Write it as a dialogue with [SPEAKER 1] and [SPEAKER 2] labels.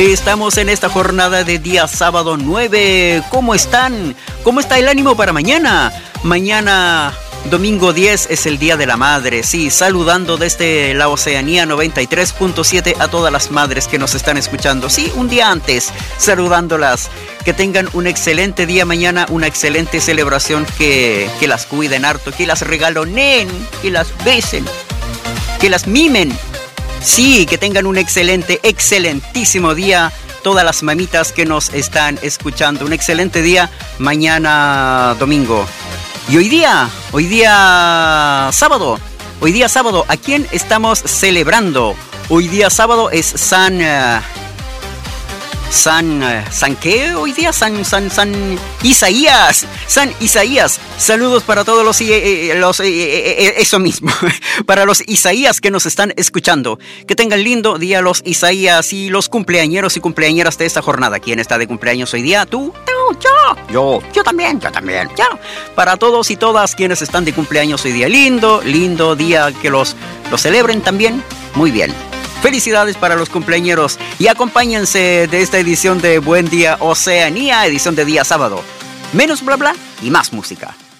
[SPEAKER 1] Estamos en esta jornada de día sábado 9. ¿Cómo están? ¿Cómo está el ánimo para mañana? Mañana, domingo 10, es el Día de la Madre. Sí, saludando desde la Oceanía 93.7 a todas las madres que nos están escuchando. Sí, un día antes, saludándolas. Que tengan un excelente día mañana, una excelente celebración, que las cuiden harto, que las regalonen, que las besen, que las mimen. Sí, que tengan un excelentísimo día todas las mamitas que nos están escuchando. Un excelente día mañana domingo. Y hoy día sábado, ¿a quién estamos celebrando? Hoy día sábado es ¿San qué hoy día? San Isaías. San Isaías. Saludos para todos los eso mismo. Para los Isaías que nos están escuchando. Que tengan lindo día los Isaías y los cumpleañeros y cumpleañeras de esta jornada. ¿Quién está de cumpleaños hoy día? ¿Tú? Yo también. Para todos y todas quienes están de cumpleaños hoy día. Lindo día, que los celebren también. Muy bien. Felicidades para los cumpleañeros y acompáñense de esta edición de Buen Día Oceanía, edición de día sábado. Menos bla bla y más música.